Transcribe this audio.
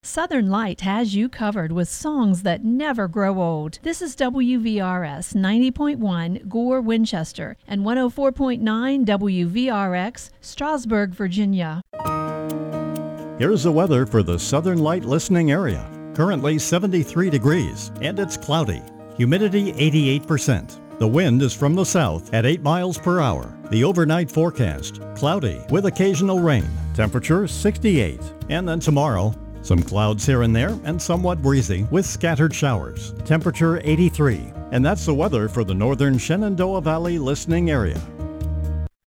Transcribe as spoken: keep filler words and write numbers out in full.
Southern Light has you covered with songs that never grow old. This is W V R S ninety point one Gore, Winchester, and one oh four point nine W V R X, Strasburg, Virginia. Here's the weather for the Southern Light listening area. Currently seventy-three degrees, and it's cloudy. Humidity eighty-eight percent. The wind is from the south at eight miles per hour. The overnight forecast, cloudy with occasional rain. Temperature sixty-eight. And then tomorrow, some clouds here and there and somewhat breezy with scattered showers. Temperature eighty-three. And that's the weather for the northern Shenandoah Valley listening area.